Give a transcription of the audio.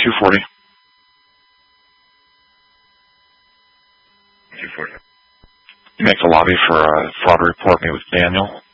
240. 240. You make the lobby for a fraud report me with Daniel.